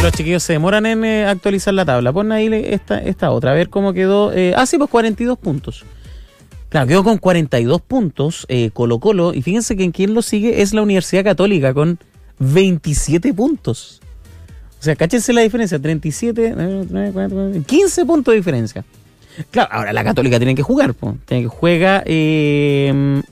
los chiquillos se demoran en actualizar la tabla. Pon ahí esta otra, a ver cómo quedó. Sí, pues 42 puntos. Claro, quedó con 42 puntos Colo-Colo. Y fíjense que en quien lo sigue es la Universidad Católica con 27 puntos. O sea, cáchense la diferencia, 37, 15 puntos de diferencia. Claro, ahora la Católica tiene que jugar, tiene que jugar